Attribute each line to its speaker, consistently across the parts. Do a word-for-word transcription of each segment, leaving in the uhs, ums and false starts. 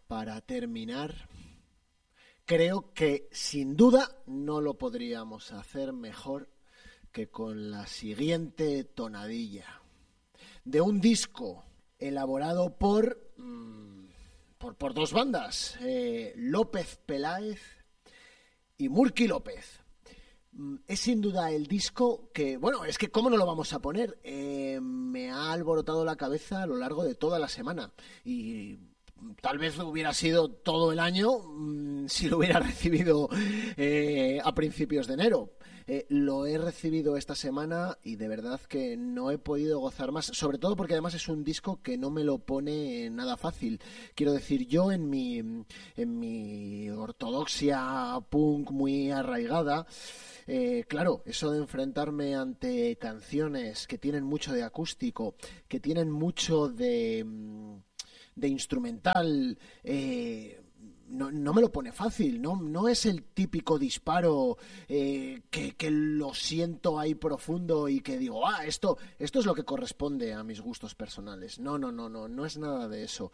Speaker 1: para terminar, creo que sin duda no lo podríamos hacer mejor que con la siguiente tonadilla de un disco elaborado por mmm, por, por dos bandas, eh, López Peláez y Murky López. Es sin duda el disco que, bueno, es que ¿cómo no lo vamos a poner? Eh, me ha alborotado la cabeza a lo largo de toda la semana y tal vez hubiera sido todo el año mmm, si lo hubiera recibido eh, a principios de enero. Eh, lo he recibido esta semana y de verdad que no he podido gozar más, sobre todo porque además es un disco que no me lo pone nada fácil. Quiero decir, yo en mi, en mi ortodoxia punk muy arraigada, Eh, claro, eso de enfrentarme ante canciones que tienen mucho de acústico, que tienen mucho de, de instrumental, eh, no, no me lo pone fácil, no, no es el típico disparo eh, que, que lo siento ahí profundo y que digo, ah, esto, esto es lo que corresponde a mis gustos personales. No, no, no, no, no es nada de eso.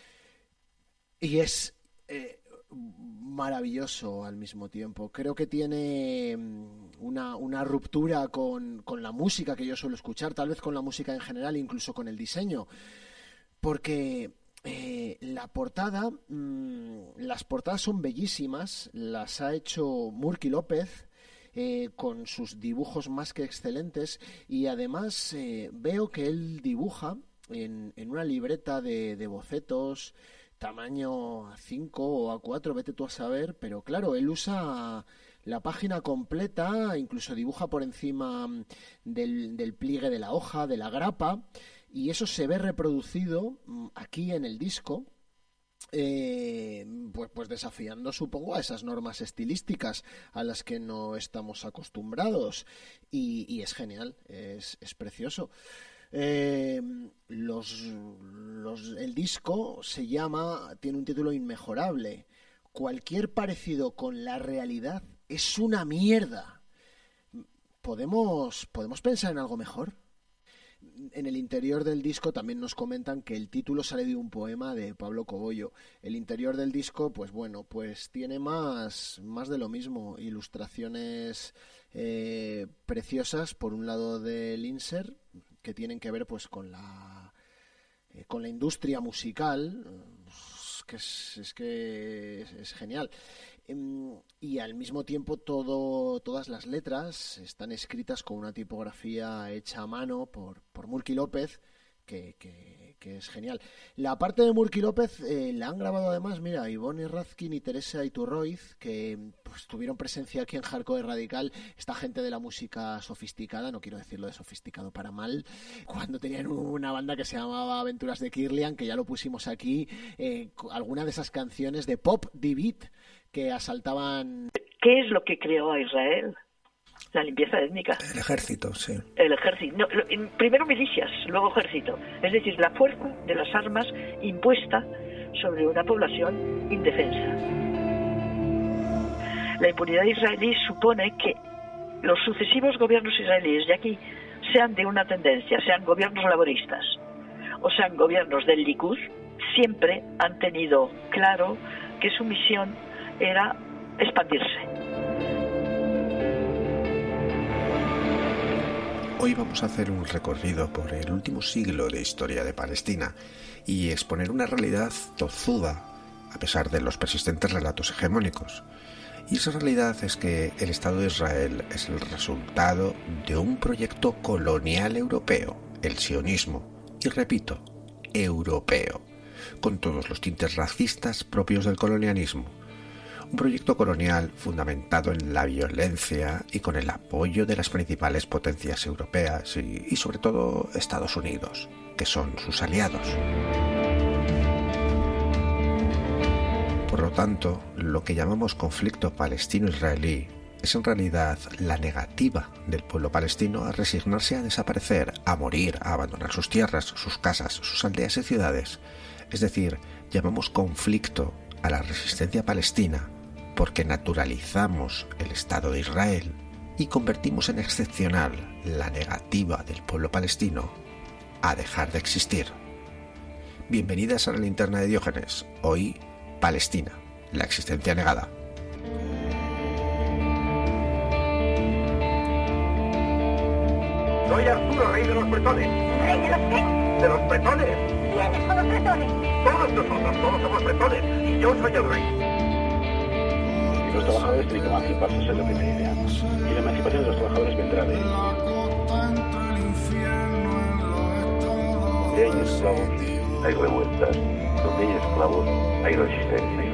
Speaker 1: Y es... Eh, maravilloso al mismo tiempo. Creo que tiene una, una ruptura con, con la música que yo suelo escuchar, tal vez con la música en general, incluso con el diseño, porque eh, la portada, mmm, las portadas son bellísimas, las ha hecho Murky López, eh, con sus dibujos más que excelentes, y además eh, veo que él dibuja en, en una libreta de, de bocetos tamaño A cinco o A cuatro, vete tú a saber, pero claro, él usa la página completa, incluso dibuja por encima del, del pliegue de la hoja, de la grapa, y eso se ve reproducido aquí en el disco, eh, pues, pues desafiando, supongo, a esas normas estilísticas a las que no estamos acostumbrados, y, y es genial, es, es precioso. Eh, los, los, el disco se llama, tiene un título inmejorable. Cualquier parecido con la realidad es una mierda. ¿Podemos, ¿podemos pensar en algo mejor? En el interior del disco también nos comentan que el título sale de un poema de Pablo Cobollo. El interior del disco, pues bueno, pues tiene más, más de lo mismo. Ilustraciones eh, preciosas, por un lado del insert, que tienen que ver pues con la eh, con la industria musical, es que es, es que es, es genial. Y al mismo tiempo todo, todas las letras están escritas con una tipografía hecha a mano por, por Murky López, que, que, que es genial. La parte de Murky López eh, la han grabado además, mira, Ivonne Razkin y Teresa Iturroiz, que pues, tuvieron presencia aquí en Hardcore Radical, esta gente de la música sofisticada, no quiero decirlo de sofisticado para mal, cuando tenían una banda que se llamaba Aventuras de Kirlian, que ya lo pusimos aquí, eh, alguna de esas canciones de pop de beat que asaltaban...
Speaker 2: ¿Qué es lo que creó a Israel? La limpieza étnica.
Speaker 3: El ejército, sí.
Speaker 2: El ejército. No, lo, primero milicias, luego ejército. Es decir, la fuerza de las armas impuesta sobre una población indefensa. La impunidad israelí supone que los sucesivos gobiernos israelíes de aquí sean de una tendencia, sean gobiernos laboristas o sean gobiernos del Likud, siempre han tenido claro que su misión era expandirse.
Speaker 3: Hoy vamos a hacer un recorrido por el último siglo de historia de Palestina y exponer una realidad tozuda, a pesar de los persistentes relatos hegemónicos. Y esa realidad es que el Estado de Israel es el resultado de un proyecto colonial europeo, el sionismo, y repito, europeo, con todos los tintes racistas propios del colonialismo. Un proyecto colonial fundamentado en la violencia y con el apoyo de las principales potencias europeas y, y sobre todo Estados Unidos, que son sus aliados. Por lo tanto, lo que llamamos conflicto palestino-israelí es en realidad la negativa del pueblo palestino a resignarse a desaparecer, a morir, a abandonar sus tierras, sus casas, sus aldeas y ciudades. Es decir, llamamos conflicto a la resistencia palestina porque naturalizamos el Estado de Israel y convertimos en excepcional la negativa del pueblo palestino a dejar de existir. Bienvenidas a la linterna de Diógenes. Hoy Palestina, la existencia negada.
Speaker 4: Soy Arturo, rey de los bretones.
Speaker 5: ¿Rey de los qué?
Speaker 4: De los bretones.
Speaker 5: ¿Quiénes son los bretones?
Speaker 4: Todos nosotros, todos somos bretones. Y yo soy el rey.
Speaker 6: Y los trabajadores tienen que emanciparse, esa es la primera idea. Y la emancipación de los trabajadores vendrá de... Donde hay esclavos, hay revueltas. Donde hay esclavos, hay resistencia.